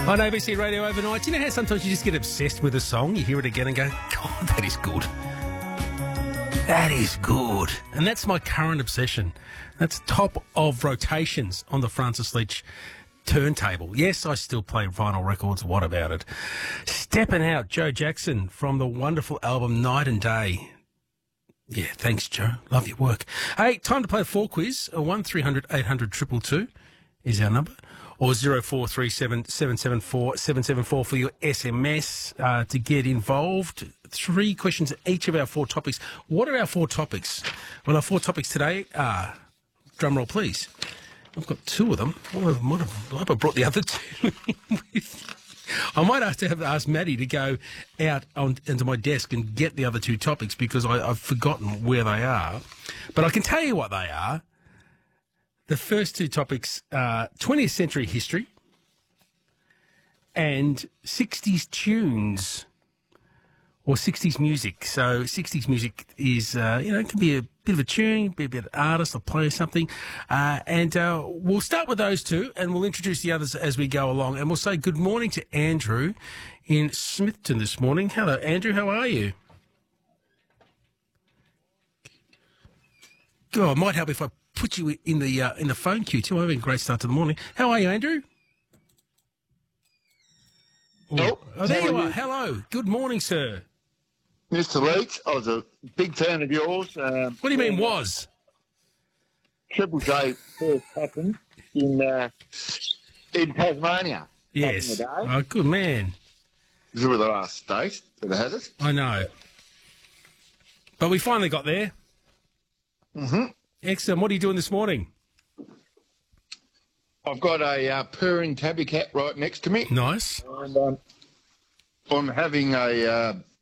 On ABC Radio Overnight, you know how sometimes you just get obsessed with a song, you hear it again and go, God, that is good. That is good. And that's my current obsession. That's top of rotations on the Francis Leach turntable. Yes, I still play vinyl records. What about it? Stepping out, Joe Jackson from the wonderful album Night and Day. Yeah, thanks, Joe. Love your work. Hey, time to play the 4 quiz. 1300 800 222 is our number. Or 0437 774 774 for your SMS to get involved. 3 questions each of our 4 topics. What are our 4 topics? Well, our 4 topics today are, drum roll please, I've got 2 of them. I hope I brought the other 2 with. I might have to ask Maddie to go out into my desk and get the other 2 topics because I've forgotten where they are. But I can tell you what they are. The first 2 topics are 20th century history and 60s tunes or 60s music. So 60s music is, it can be a bit of a tune, be a bit of an artist or play something. And we'll start with those 2 and we'll introduce the others as we go along. And we'll say good morning to Andrew in Smithton this morning. Hello, Andrew. How are you? Oh, it might help if I put you in the phone queue too. I'm having a great start to the morning. How are you, Andrew? Oh, there you are. Hello. Good morning, sir. Mr. Leach, I was a big fan of yours. What do you mean was? Triple J first happened in Tasmania. Yes. Back in the day. Oh, good man. We were the last state that had it. I know. But we finally got there. Mm-hmm. Excellent. What are you doing this morning? I've got a purring tabby cat right next to me. Nice. And I'm having a